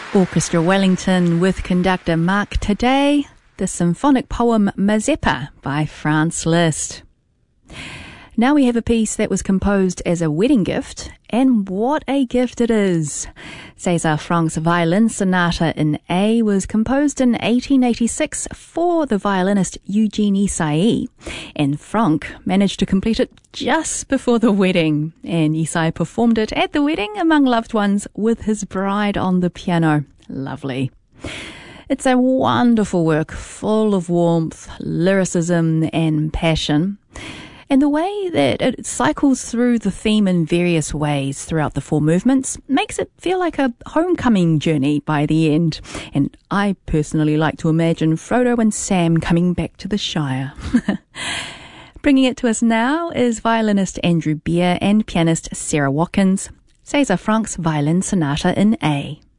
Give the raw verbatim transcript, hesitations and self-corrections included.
Orchestra Wellington with conductor Mark Taddei, the symphonic poem Mazeppa by Franz Liszt. Now we have a piece that was composed as a wedding gift, and what a gift it is. César Franck's Violin Sonata in A was composed in eighteen eighty-six for the violinist Eugene Ysaÿe, and Franck managed to complete it just before the wedding, and Ysaÿe performed it at the wedding among loved ones with his bride on the piano. Lovely. It's a wonderful work, full of warmth, lyricism, and passion. And the way that it cycles through the theme in various ways throughout the four movements makes it feel like a homecoming journey by the end. And I personally like to imagine Frodo and Sam coming back to the Shire. Bringing it to us now is violinist Andrew Beer and pianist Sarah Watkins, César Franck's Violin Sonata in A.